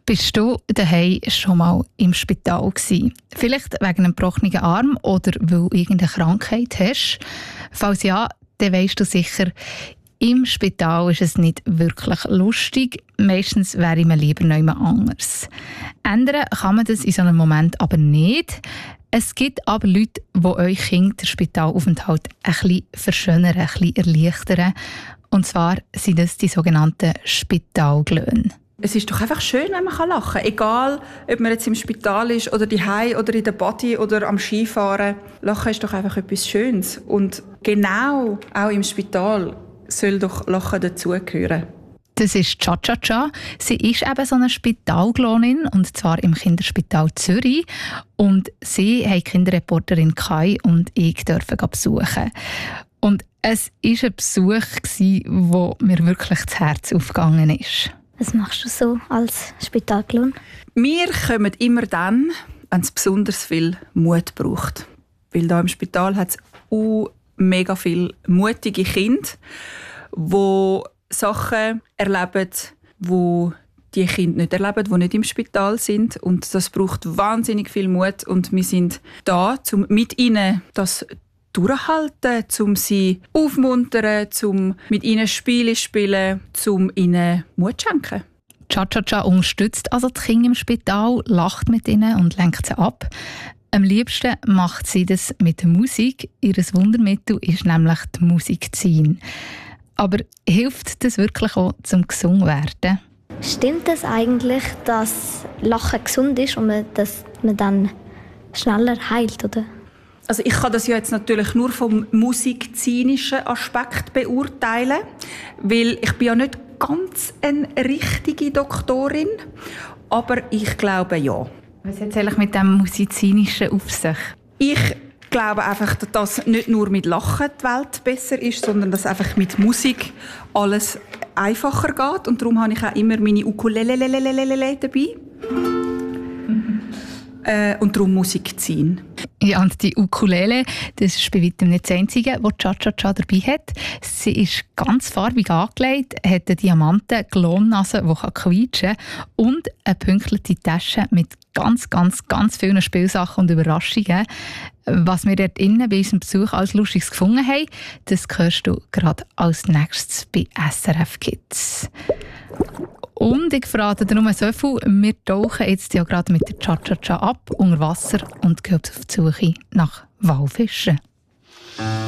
Bist du daheim schon mal im Spital gewesen? Vielleicht wegen einem gebrochenen Arm oder weil du irgendeine Krankheit hast? Falls ja, dann weisst du sicher, im Spital ist es nicht wirklich lustig. Meistens wäre man lieber noch jemand anders. Ändern kann man das in so einem Moment aber nicht. Es gibt aber Leute, die euch Kinder den Spitalaufenthalt ein bisschen verschönern, ein bisschen erleichtern. Und zwar sind das die sogenannten Spitalglöhne. Es ist doch einfach schön, wenn man lachen kann. Egal, ob man jetzt im Spital ist oder daheim oder in der Body oder am Skifahren. Lachen ist doch einfach etwas Schönes. Und genau auch im Spital soll doch Lachen dazugehören. Das ist Cha-Cha-Cha. Sie ist eben so eine Spitalglonin, und zwar im Kinderspital Zürich. Und sie haben die Kinderreporterin Kai und ich dürfen besuchen. Und es war ein Besuch, wo mir wirklich das Herz aufgegangen ist. Was machst du so als Spitalglon? Wir kommen immer dann, wenn es besonders viel Mut braucht. Weil hier im Spital hat es mega viele mutige Kinder, die Sachen erleben, die die Kinder nicht erleben, die nicht im Spital sind. Und das braucht wahnsinnig viel Mut. Und wir sind da, um mit ihnen das durchhalten, um sie aufmuntern, um mit ihnen Spiele spielen, um ihnen Mut zu schenken. Cha-Cha-Cha unterstützt also die Kinder im Spital, lacht mit ihnen und lenkt sie ab. Am liebsten macht sie das mit der Musik. Ihr Wundermittel ist nämlich die Musikzin. Aber hilft das wirklich auch zum gesund werden? Stimmt es eigentlich, dass Lachen gesund ist und dass man dann schneller heilt, oder? Also ich kann das ja jetzt natürlich nur vom musikzinischen Aspekt beurteilen, weil ich bin ja nicht ganz eine richtige Doktorin, aber ich glaube ja. Was hat es eigentlich mit dem Musizinischen auf sich? Ich glaube einfach, dass nicht nur mit Lachen die Welt besser ist, sondern dass einfach mit Musik alles einfacher geht. Und darum habe ich auch immer meine Ukulele dabei. Und darum Musik ziehen. Ja, und die Ukulele, das ist bei weitem nicht das Einzige, das Cha-Cha-Cha dabei hat. Sie ist ganz farbig angelegt, hat eine Diamanten-Glonnase, die quietschen kann, und eine pünktliche Tasche mit ganz vielen Spielsachen und Überraschungen. Was wir dort innen bei unserem Besuch als Lustiges gefunden haben, das hörst du gerade als nächstes bei SRF Kids. Und ich verrate dir nur so viel, wir tauchen jetzt ja gerade mit der Cha-Cha-Cha ab unter Wasser und gehen auf die Suche nach Walfischen.